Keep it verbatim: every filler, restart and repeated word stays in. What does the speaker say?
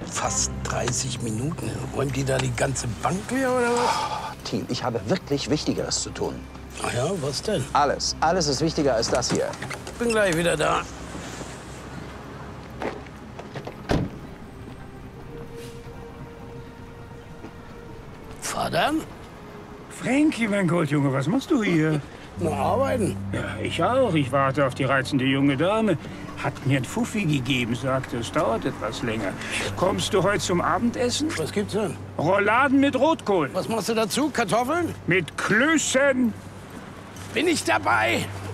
fast dreißig Minuten. Räumt die da die ganze Bank leer, oder was? Oh, Thiel, ich habe wirklich Wichtigeres zu tun. Ach ja, was denn? Alles. Alles ist wichtiger als das hier. Bin gleich wieder da. Vater? Frankie, mein Goldjunge, was machst du hier? Nur arbeiten. Ja, ich auch. Ich warte auf die reizende junge Dame. Hat mir ein Fuffi gegeben, sagte, es dauert etwas länger. Kommst du heute zum Abendessen? Was gibt's denn? Rouladen mit Rotkohl. Was machst du dazu? Kartoffeln? Mit Klößen. Bin ich dabei?